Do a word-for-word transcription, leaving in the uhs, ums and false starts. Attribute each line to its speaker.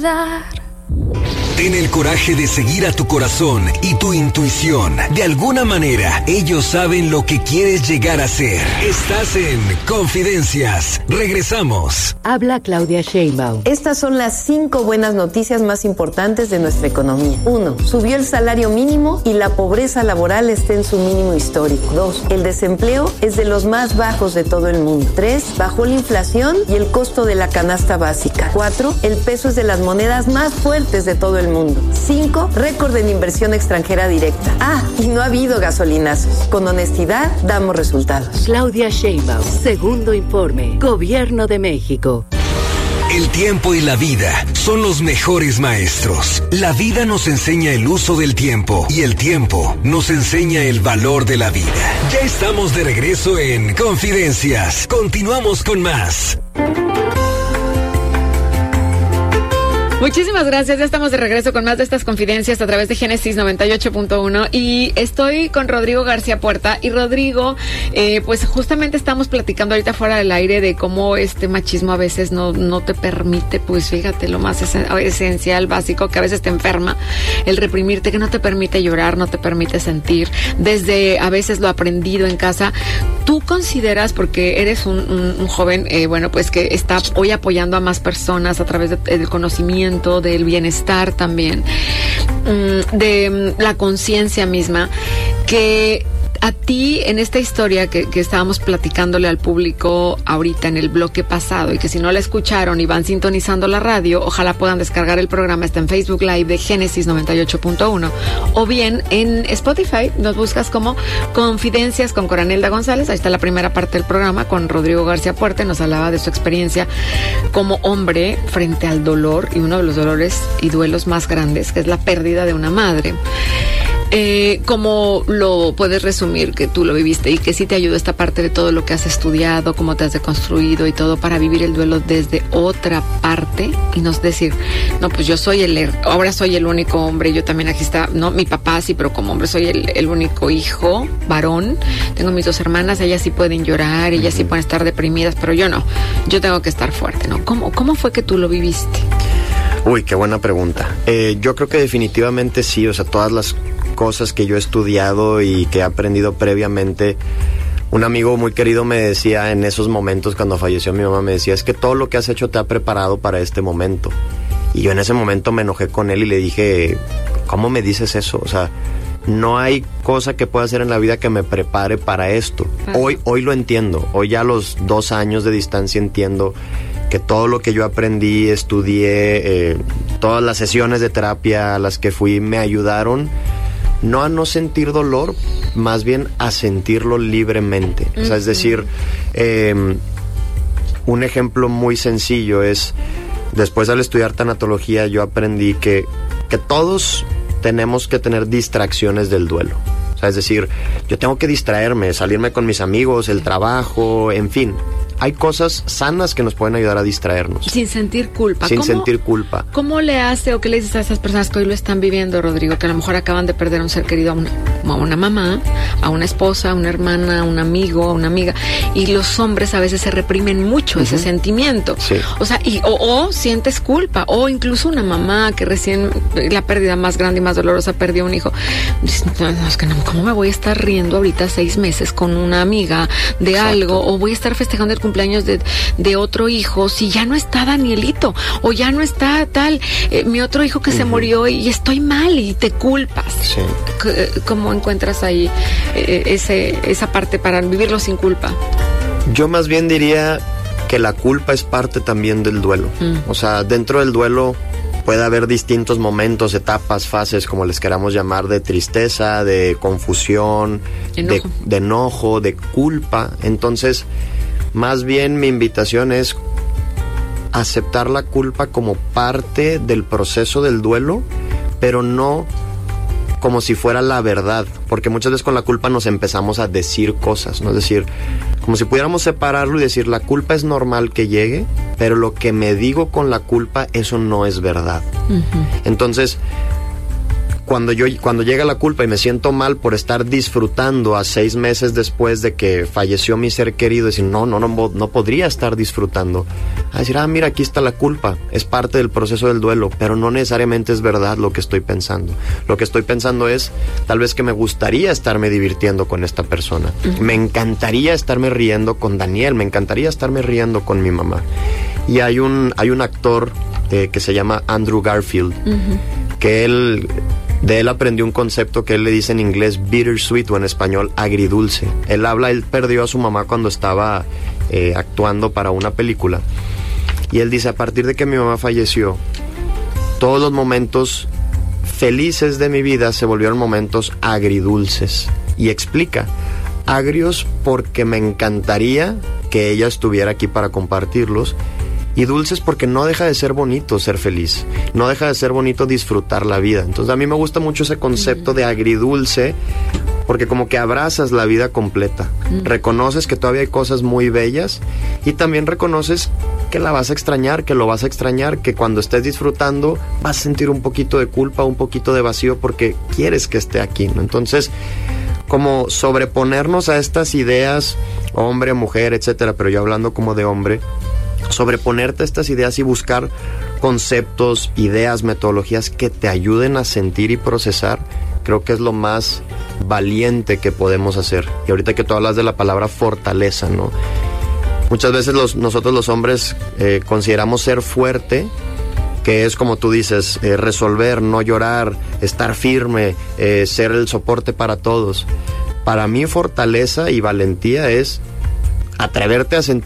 Speaker 1: Ten el coraje de seguir a tu corazón y tu intuición. De alguna manera, ellos saben lo que quieres llegar a ser. Estás en Confidencias. Regresamos.
Speaker 2: Habla Claudia Sheinbaum.
Speaker 3: Estas son las cinco buenas noticias más importantes de nuestra economía. Uno, subió el salario mínimo y la pobreza laboral está en su mínimo histórico. Dos, el desempleo es de los más bajos de todo el mundo. Tres, bajó la inflación y el costo de la canasta básica. Cuatro, el peso es de las monedas más fuertes de todo el mundo. Cinco, récord en inversión extranjera directa. Ah, y no ha habido gasolinazos. Con honestidad, damos resultados.
Speaker 2: Claudia Sheinbaum, segundo informe, Gobierno de México.
Speaker 1: El tiempo y la vida son los mejores maestros. La vida nos enseña el uso del tiempo y el tiempo nos enseña el valor de la vida. Ya estamos de regreso en Confidencias. Continuamos con más.
Speaker 4: Muchísimas gracias, ya estamos de regreso con más de estas confidencias a través de Génesis noventa y ocho punto uno y estoy con Rodrigo García Puerta y Rodrigo, eh, pues justamente estamos platicando ahorita fuera del aire de cómo este machismo a veces no, no te permite, pues fíjate, lo más esencial, básico, que a veces te enferma, el reprimirte, que no te permite llorar, no te permite sentir, desde a veces lo aprendido en casa. ¿Tú consideras, porque eres un, un, un joven, eh, bueno, pues que está hoy apoyando a más personas a través de, del conocimiento, del bienestar también, de la conciencia misma, que a ti en esta historia que, que estábamos platicándole al público ahorita en el bloque pasado, y que si no la escucharon y van sintonizando la radio, ojalá puedan descargar el programa, está en Facebook Live de Génesis noventa y ocho punto uno, o bien en Spotify, nos buscas como Confidencias con Coranelda González, ahí está la primera parte del programa con Rodrigo García Puerta, nos hablaba de su experiencia como hombre frente al dolor, y uno de los dolores y duelos más grandes, que es la pérdida de una madre. Eh, ¿Cómo lo puedes resumir que tú lo viviste y que sí te ayudó esta parte de todo lo que has estudiado, cómo te has deconstruido y todo para vivir el duelo desde otra parte y no decir, no, pues yo soy el, ahora soy el único hombre, yo también aquí está, no, mi papá sí, pero como hombre soy el, el único hijo, varón, tengo mis dos hermanas, ellas sí pueden llorar, ellas sí pueden estar deprimidas, pero yo no, yo tengo que estar fuerte, ¿no? ¿Cómo, cómo fue que tú lo viviste?
Speaker 5: Uy, qué buena pregunta. Eh, yo creo que definitivamente sí, o sea, todas las cosas que yo he estudiado y que he aprendido previamente. Un amigo muy querido me decía en esos momentos cuando falleció mi mamá, me decía, es que todo lo que has hecho te ha preparado para este momento. Y yo en ese momento me enojé con él y le dije, ¿cómo me dices eso? O sea, no hay cosa que pueda hacer en la vida que me prepare para esto. Hoy, hoy lo entiendo, hoy ya a los dos años de distancia entiendo que todo lo que yo aprendí, estudié, eh, todas las sesiones de terapia a las que fui me ayudaron no a no sentir dolor, más bien a sentirlo libremente. Uh-huh. O sea, es decir, eh, un ejemplo muy sencillo es, después al estudiar tanatología yo aprendí que, que todos tenemos que tener distracciones del duelo. O sea, es decir, yo tengo que distraerme, salirme con mis amigos, el trabajo, en fin. Hay cosas sanas que nos pueden ayudar a distraernos.
Speaker 4: Sin sentir culpa.
Speaker 5: Sin
Speaker 4: ¿Cómo,
Speaker 5: sentir culpa.
Speaker 4: ¿Cómo le hace o qué le dices a esas personas que hoy lo están viviendo, Rodrigo? Que a lo mejor acaban de perder a un ser querido, a una, a una mamá, a una esposa, a una hermana, a un amigo, a una amiga. Y los hombres a veces se reprimen mucho uh-huh. ese sentimiento.
Speaker 5: Sí.
Speaker 4: O sea, y, o, o sientes culpa. O incluso una mamá que recién, la pérdida más grande y más dolorosa, perdió un hijo. Dices, no, es que no, ¿cómo me voy a estar riendo ahorita seis meses con una amiga de Exacto. algo? O voy a estar festejando el cumpleaños cumpleaños de, de otro hijo, si ya no está Danielito, o ya no está tal, eh, mi otro hijo que uh-huh. se murió y estoy mal y te culpas.
Speaker 5: Sí.
Speaker 4: ¿Cómo encuentras ahí eh, ese, esa parte para vivirlo sin culpa?
Speaker 5: Yo más bien diría que la culpa es parte también del duelo. Uh-huh. O sea, dentro del duelo puede haber distintos momentos, etapas, fases, como les queramos llamar, de tristeza, de confusión, enojo. De, de enojo, de culpa. Entonces, más bien mi invitación es aceptar la culpa como parte del proceso del duelo, pero no como si fuera la verdad, porque muchas veces con la culpa nos empezamos a decir cosas, ¿no? Es decir, como si pudiéramos separarlo y decir, la culpa es normal que llegue, pero lo que me digo con la culpa, eso no es verdad. Uh-huh. Entonces, cuando yo cuando llega la culpa y me siento mal por estar disfrutando a seis meses después de que falleció mi ser querido, decir, no, no, no, no podría estar disfrutando. A decir, ah, mira, aquí está la culpa, es parte del proceso del duelo, pero no necesariamente es verdad lo que estoy pensando. Lo que estoy pensando es, tal vez que me gustaría estarme divirtiendo con esta persona. Uh-huh. Me encantaría estarme riendo con Daniel, me encantaría estarme riendo con mi mamá. Y hay un, hay un actor eh, que se llama Andrew Garfield, uh-huh. que él... De él aprendió un concepto que él le dice en inglés bittersweet, o en español agridulce. Él habla, él perdió a su mamá cuando estaba eh, actuando para una película. Y él dice, a partir de que mi mamá falleció, todos los momentos felices de mi vida se volvieron momentos agridulces. Y explica, agrios porque me encantaría que ella estuviera aquí para compartirlos, y dulces porque no deja de ser bonito ser feliz, no deja de ser bonito disfrutar la vida. Entonces a mí me gusta mucho ese concepto de agridulce, porque como que abrazas la vida completa, mm. reconoces que todavía hay cosas muy bellas, y también reconoces que la vas a extrañar, que lo vas a extrañar, que cuando estés disfrutando vas a sentir un poquito de culpa, un poquito de vacío, porque quieres que esté aquí, ¿no? Entonces, como sobreponernos a estas ideas, hombre, mujer, etcétera, pero yo hablando como de hombre, sobreponerte a estas ideas y buscar conceptos, ideas, metodologías que te ayuden a sentir y procesar, creo que es lo más valiente que podemos hacer. Y ahorita que tú hablas de la palabra fortaleza, ¿no? Muchas veces los, nosotros los hombres eh, consideramos ser fuerte, que es como tú dices, eh, resolver, no llorar, estar firme, eh, ser el soporte para todos. Para mí fortaleza y valentía es atreverte a sentir